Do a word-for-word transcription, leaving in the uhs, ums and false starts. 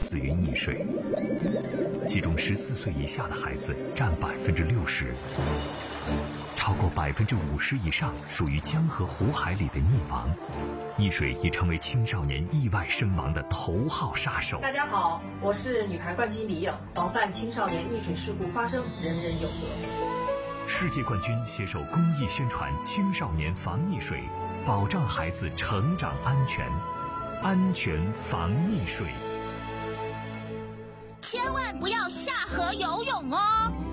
死于溺水，其中十四岁以下的孩子占百分之六十，超过百分之五十以上属于江河湖海里的溺亡。溺水已成为青少年意外身亡的头号杀手。 大家好，我是女排冠军李颖。防范青少年溺水事故发生，人人有责。 世界冠军携手公益宣传青少年防溺水，保障孩子成长安全，安全防溺水。 千万不要下河游泳哦！